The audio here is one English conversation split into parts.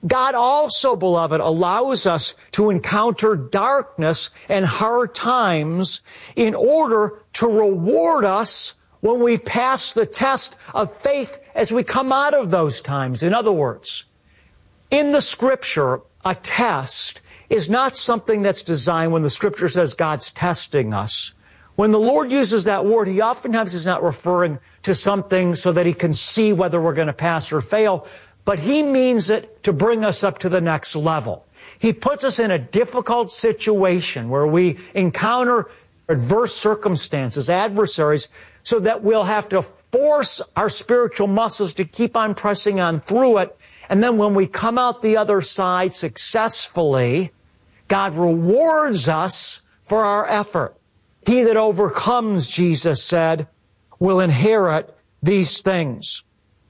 God also, beloved, allows us to encounter darkness and hard times in order to reward us when we pass the test of faith as we come out of those times. In other words, in the Scripture, a test is not something that's designed when the Scripture says God's testing us. When the Lord uses that word, He oftentimes is not referring to something so that He can see whether we're going to pass or fail, but He means it to bring us up to the next level. He puts us in a difficult situation where we encounter adverse circumstances, adversaries, so that we'll have to force our spiritual muscles to keep on pressing on through it. And then when we come out the other side successfully, God rewards us for our effort. He that overcomes, Jesus said, will inherit these things.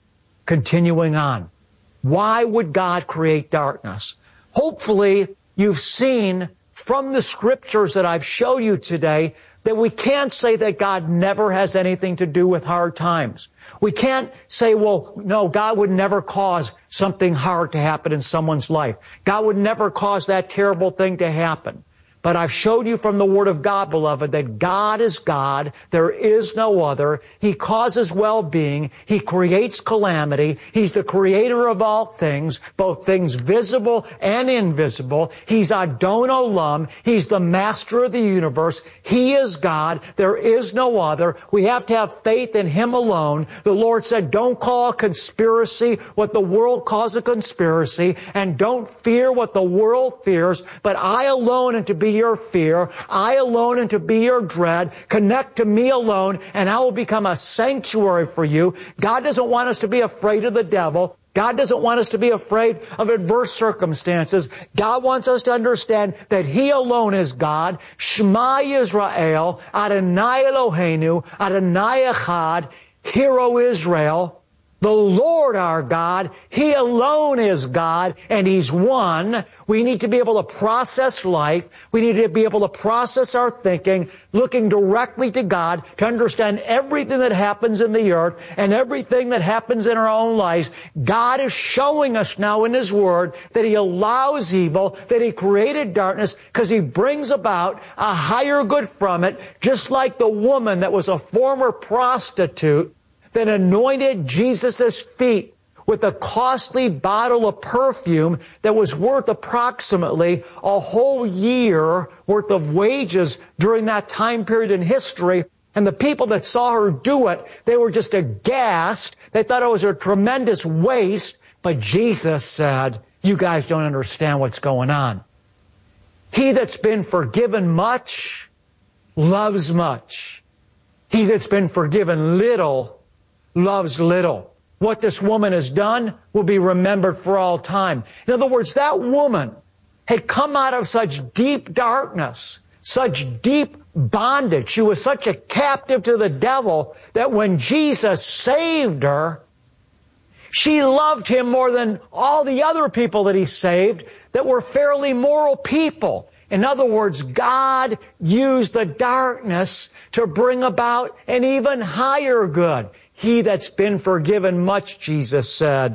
Continuing on. Why would God create darkness? Hopefully, you've seen from the Scriptures that I've showed you today that we can't say that God never has anything to do with hard times. We can't say, well, no, God would never cause something hard to happen in someone's life. God would never cause that terrible thing to happen. But I've showed you from the Word of God, beloved, that God is God. There is no other. He causes well-being. He creates calamity. He's the creator of all things, both things visible and invisible. He's Adon Olam. He's the master of the universe. He is God. There is no other. We have to have faith in Him alone. The Lord said, don't call a conspiracy what the world calls a conspiracy, and don't fear what the world fears, but I alone am to be your fear. I alone am to be your dread. Connect to me alone, and I will become a sanctuary for you. God doesn't want us to be afraid of the devil. God doesn't want us to be afraid of adverse circumstances. God wants us to understand that He alone is God. Shema Yisrael, Adonai Eloheinu, Adonai Echad, Hear, O Israel. The Lord our God, He alone is God, and He's one. We need to be able to process life. We need to be able to process our thinking, looking directly to God to understand everything that happens in the earth and everything that happens in our own lives. God is showing us now in His Word that He allows evil, that He created darkness because He brings about a higher good from it, just like the woman that was a former prostitute that anointed Jesus' feet with a costly bottle of perfume that was worth approximately a whole year worth of wages during that time period in history. And the people that saw her do it, they were just aghast. They thought it was a tremendous waste. But Jesus said, you guys don't understand what's going on. He that's been forgiven much loves much. He that's been forgiven little loves little. What this woman has done will be remembered for all time. In other words, that woman had come out of such deep darkness, such deep bondage. She was such a captive to the devil that when Jesus saved her, she loved Him more than all the other people that He saved that were fairly moral people. In other words, God used the darkness to bring about an even higher good. He that's been forgiven much, Jesus said,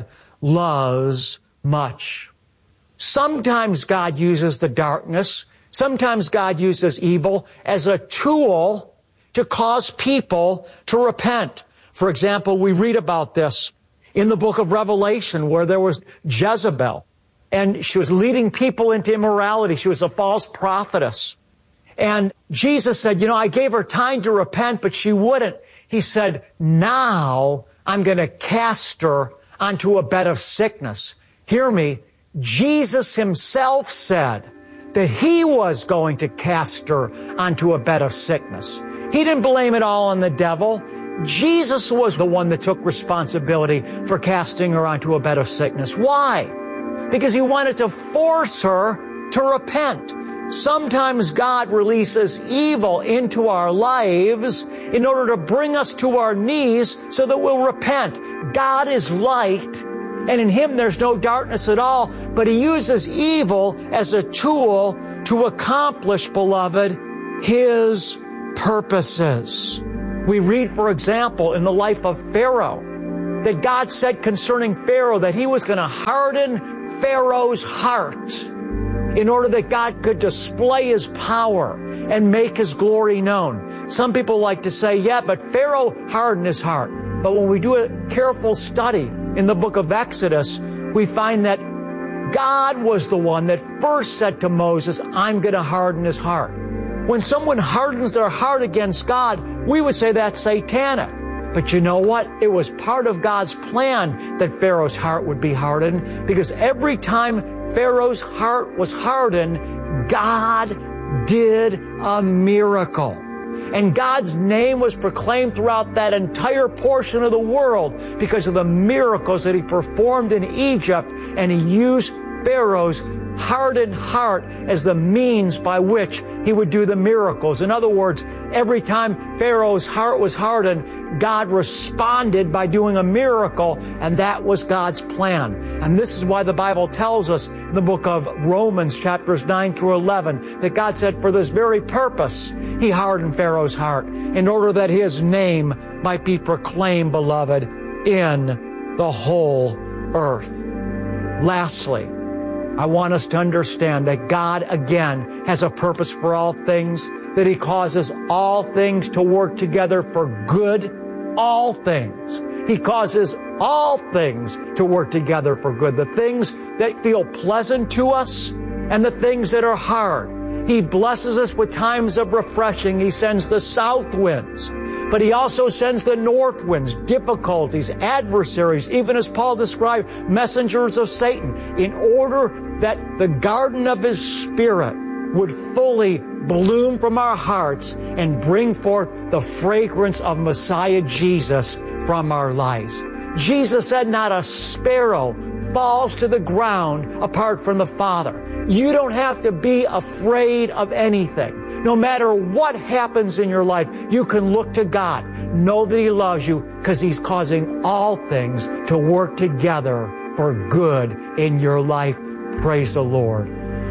loves much. Sometimes God uses the darkness, sometimes God uses evil as a tool to cause people to repent. For example, we read about this in the book of Revelation where there was Jezebel, and she was leading people into immorality. She was a false prophetess. And Jesus said, I gave her time to repent, but she wouldn't. He said, now I'm going to cast her onto a bed of sickness. Hear me. Jesus Himself said that He was going to cast her onto a bed of sickness. He didn't blame it all on the devil. Jesus was the one that took responsibility for casting her onto a bed of sickness. Why? Because He wanted to force her to repent. Sometimes God releases evil into our lives in order to bring us to our knees so that we'll repent. God is light, and in Him there's no darkness at all, but He uses evil as a tool to accomplish, beloved, His purposes. We read, for example, in the life of Pharaoh, that God said concerning Pharaoh that he was going to harden Pharaoh's heart in order that God could display his power and make his glory known. Some people like to say, yeah, but Pharaoh hardened his heart. But when we do a careful study in the book of Exodus, we find that God was the one that first said to Moses, I'm going to harden his heart. When someone hardens their heart against God, we would say that's satanic. But you know what? It was part of God's plan that Pharaoh's heart would be hardened, because every time Pharaoh's heart was hardened, God did a miracle. And God's name was proclaimed throughout that entire portion of the world because of the miracles that he performed in Egypt, and he used Pharaoh's hardened heart as the means by which he would do the miracles. In other words, every time Pharaoh's heart was hardened, God responded by doing a miracle, and that was God's plan. And this is why the Bible tells us in the book of Romans, chapters 9 through 11, that God said for this very purpose, he hardened Pharaoh's heart, in order that his name might be proclaimed, beloved, in the whole earth. Lastly, I want us to understand that God, again, has a purpose for all things, that he causes all things to work together for good, all things. He causes all things to work together for good, the things that feel pleasant to us and the things that are hard. He blesses us with times of refreshing. He sends the south winds, but he also sends the north winds, difficulties, adversaries, even as Paul described, messengers of Satan, in order that the garden of his Spirit would fully bloom from our hearts and bring forth the fragrance of Messiah Jesus from our lives. Jesus said, not a sparrow falls to the ground apart from the Father. You don't have to be afraid of anything. No matter what happens in your life, you can look to God. Know that he loves you because he's causing all things to work together for good in your life. Praise the Lord.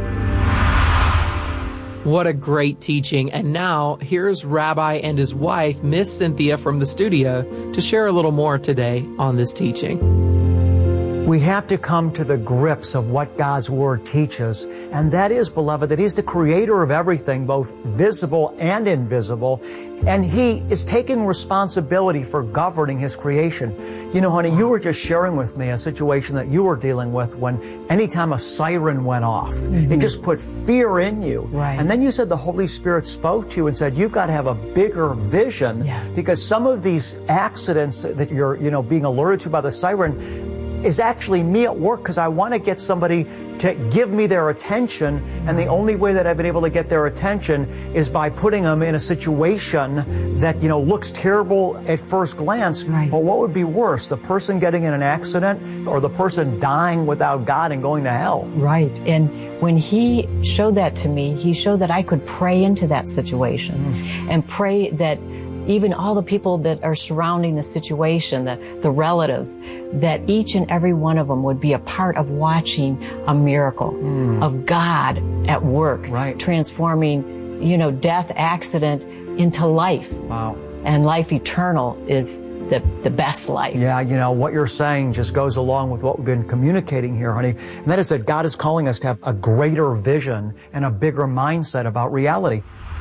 What a great teaching. And now here's Rabbi and his wife, Miss Cynthia, from the studio to share a little more today on this teaching. We have to come to the grips of what God's Word teaches, and that is, beloved, that he's the creator of everything, both visible and invisible, and he is taking responsibility for governing his creation. You know, honey, you were just sharing with me a situation that you were dealing with when anytime a siren went off, it just put fear in you. Right. And then you said the Holy Spirit spoke to you and said, you've got to have a bigger vision, because some of these accidents that you're, being alerted to by the siren is actually me at work, because I want to get somebody to give me their attention, and the only way that I've been able to get their attention is by putting them in a situation that, looks terrible at first glance. Right. But what would be worse, the person getting in an accident or the person dying without God and going to hell? Right. And when he showed that to me, he showed that I could pray into that situation and pray that even all the people that are surrounding the situation, the relatives, that each and every one of them would be a part of watching a miracle of God at work, transforming, death, accident into life. Wow. And life eternal is the best life. Yeah, what you're saying just goes along with what we've been communicating here, honey. And that is that God is calling us to have a greater vision and a bigger mindset about reality.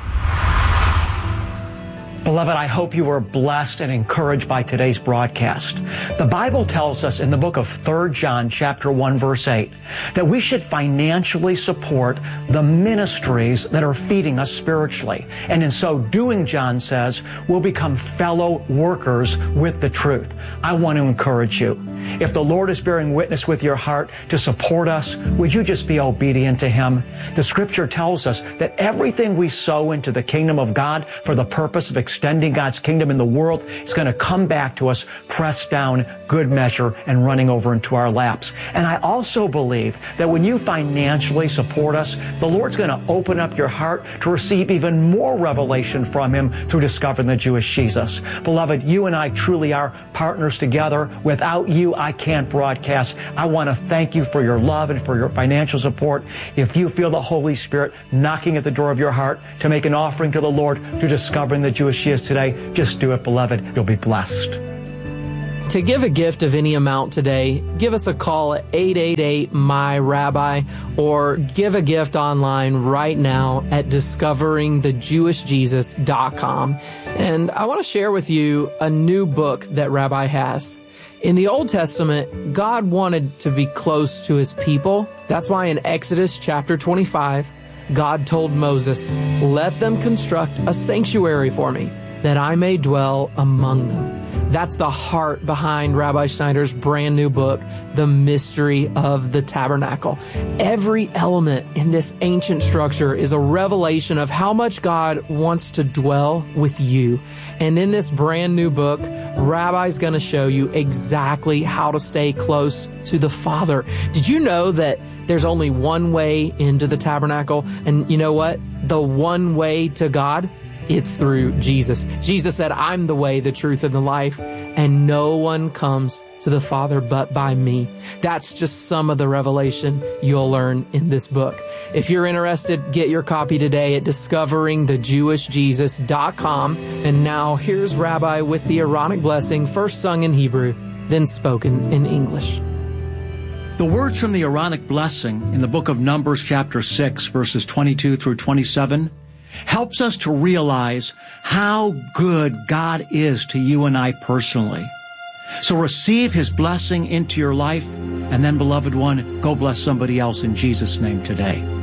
Beloved, I hope you were blessed and encouraged by today's broadcast. The Bible tells us in the book of 3 John chapter 1 verse 8 that we should financially support the ministries that are feeding us spiritually. And in so doing, John says, we'll become fellow workers with the truth. I want to encourage you. If the Lord is bearing witness with your heart to support us, would you just be obedient to him? The scripture tells us that everything we sow into the kingdom of God for the purpose of extending God's kingdom in the world is going to come back to us, pressed down, good measure, and running over into our laps. And I also believe that when you financially support us, the Lord's going to open up your heart to receive even more revelation from him through discovering the Jewish Jesus. Beloved, you and I truly are partners together. Without you, I can't broadcast. I want to thank you for your love and for your financial support. If you feel the Holy Spirit knocking at the door of your heart to make an offering to the Lord through discovering the Jewish Jesus today, just do it, beloved. You'll be blessed. To give a gift of any amount today, give us a call at 888-MY-RABBI or give a gift online right now at discoveringthejewishjesus.com. And I want to share with you a new book that Rabbi has. In the Old Testament, God wanted to be close to his people. That's why in Exodus chapter 25, God told Moses, "Let them construct a sanctuary for me, that I may dwell among them." That's the heart behind Rabbi Schneider's brand new book, The Mystery of the Tabernacle. Every element in this ancient structure is a revelation of how much God wants to dwell with you. And in this brand new book, Rabbi's going to show you exactly how to stay close to the Father. Did you know that there's only one way into the tabernacle? And you know what? The one way to God? It's through Jesus. Jesus said, "I'm the way, the truth, and the life, and no one comes to the Father but by me." That's just some of the revelation you'll learn in this book. If you're interested, get your copy today at discoveringthejewishjesus.com. And now here's Rabbi with the Aaronic blessing, first sung in Hebrew, then spoken in English. The words from the Aaronic blessing in the book of Numbers chapter 6, verses 22 through 27, helps us to realize how good God is to you and I personally. So receive his blessing into your life, and then, beloved one, go bless somebody else in Jesus' name today.